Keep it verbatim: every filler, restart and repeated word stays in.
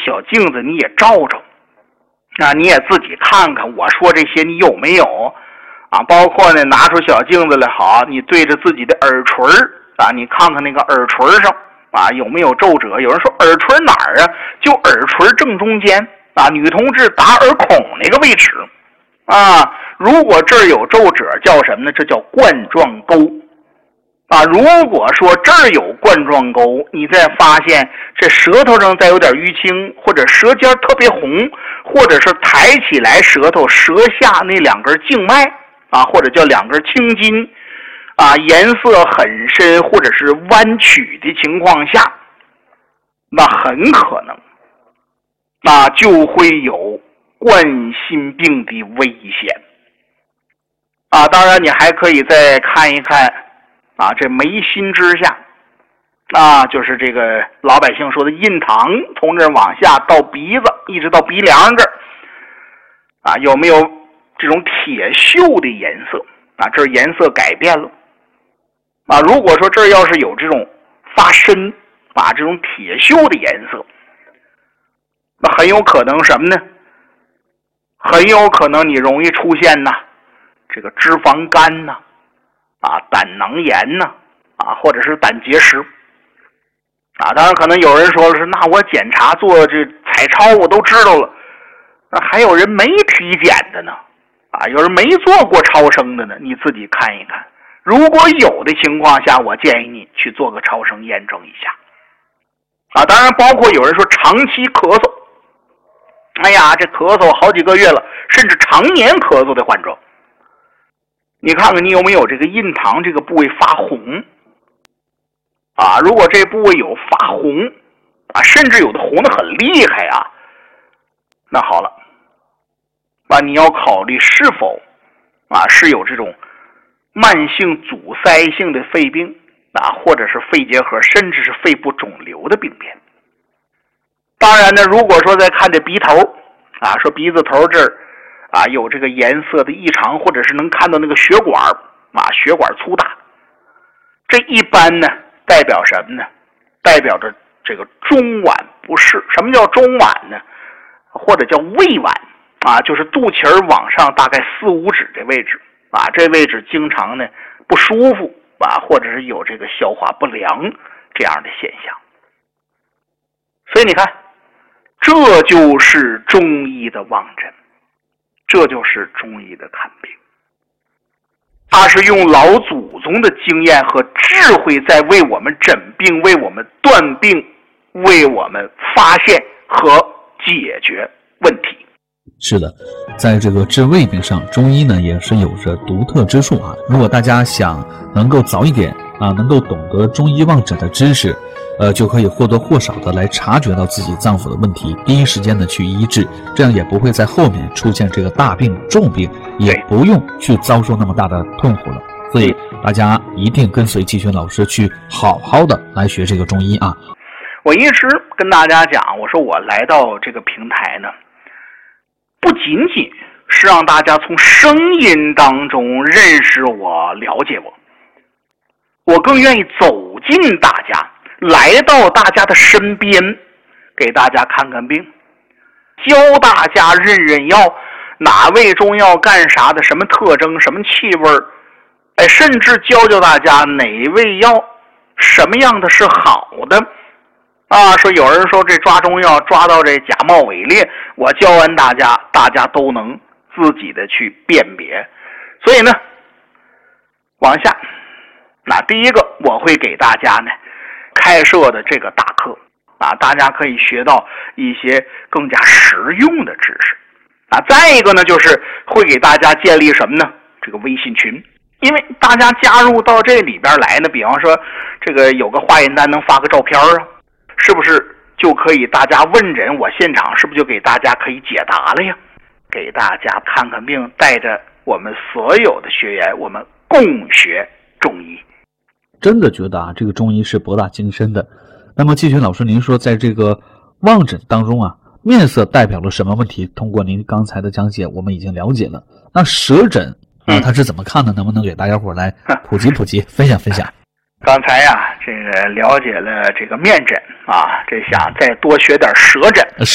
小镜子你也照照，啊，你也自己看看我说这些你有没有啊？包括呢拿出小镜子来，好，你对着自己的耳垂啊，你看看那个耳垂上啊有没有皱褶。有人说耳垂哪儿啊？就耳垂正中间啊，女同志打耳孔那个位置啊，如果这儿有皱褶叫什么呢？这叫冠状沟啊。如果说这儿有冠状沟，你再发现这舌头上再有点淤青，或者舌尖特别红，或者是抬起来舌头舌下那两根静脉啊，或者叫两根青筋啊，颜色很深或者是弯曲的情况下，那很可能那就会有冠心病的危险啊。当然你还可以再看一看啊，这眉心之下啊，就是这个老百姓说的印堂，从这儿往下到鼻子一直到鼻梁这儿啊，有没有这种铁锈的颜色啊？这儿颜色改变了啊。如果说这儿要是有这种发深啊，这种铁锈的颜色，那很有可能什么呢？很有可能你容易出现呐这个脂肪肝呐啊，胆囊炎呐啊，或者是胆结石啊。当然可能有人说是，那我检查做这彩超我都知道了，那还有人没体检的呢啊，有人没做过超声的呢，你自己看一看。如果有的情况下，我建议你去做个超声验证一下啊。当然包括有人说长期咳嗽，哎呀这咳嗽好几个月了，甚至常年咳嗽的患者，你看看你有没有这个印堂这个部位发红啊？如果这部位有发红啊，甚至有的红的很厉害啊，那好了啊，你要考虑是否啊是有这种慢性阻塞性的肺病啊，或者是肺结核，甚至是肺部肿瘤的病变。当然呢，如果说再看这鼻头啊，说鼻子头这儿啊有这个颜色的异常，或者是能看到那个血管啊，血管粗大，这一般呢代表什么呢？代表着这个中脘不适。什么叫中脘呢？或者叫胃脘啊，就是肚脐儿往上大概四五指这位置啊，这位置经常呢不舒服啊，或者是有这个消化不良这样的现象。所以你看，这就是中医的望诊，这就是中医的看病。他是用老祖宗的经验和智慧在为我们诊病，为我们断病，为我们发现和解决问题。 是的，在这个治胃病上，中医呢也是有着独特之处啊。如果大家想能够早一点啊，能够懂得中医望诊的知识，呃，就可以或多或少的来察觉到自己脏腑的问题，第一时间的去医治，这样也不会在后面出现这个大病重病，也不用去遭受那么大的痛苦了。所以大家一定跟随季军老师去好好的来学这个中医啊。 我一直跟大家讲，我说我来到这个平台呢，不仅仅是让大家从声音当中认识我、了解我，我更愿意走进大家，来到大家的身边，给大家看看病，教大家认认药，哪味中药干啥的，什么特征，什么气味，哎，甚至教教大家哪味药什么样的是好的啊。说有人说这抓中药抓到这假冒伪劣，我教完大家，大家都能自己的去辨别。所以呢，往下，那第一个我会给大家呢开设的这个大课啊，大家可以学到一些更加实用的知识啊。再一个呢，就是会给大家建立什么呢？这个微信群。因为大家加入到这里边来呢，比方说这个有个化验单能发个照片啊，是不是就可以大家问诊，我现场是不是就给大家可以解答了呀？给大家看看病，带着我们所有的学员，我们共学中医。 真的觉得啊，这个中医是博大精深的。那么季群老师，您说在这个望诊当中啊，面色代表了什么问题？通过您刚才的讲解，我们已经了解了。那舌诊啊，他是怎么看的？能不能给大家伙来普及普及，分享分享？ 刚才呀、啊，这个了解了这个面诊啊，这想再多学点舌诊。